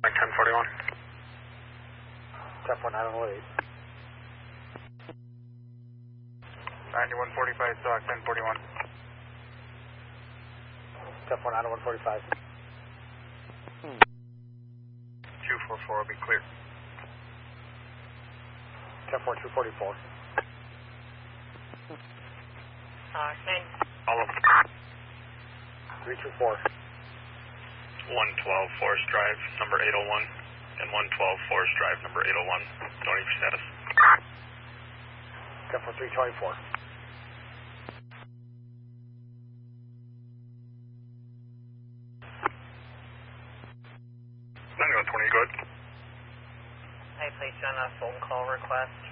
Like 1041. 104908. 9145 stock, 1041. 1049 244 will be clear. 104244. Same. All of them. 324. 112 Forest Drive, number 801, and 112 Forest Drive, number 801. Noting for status. 104324. 9120, go ahead. I placed you on a phone call request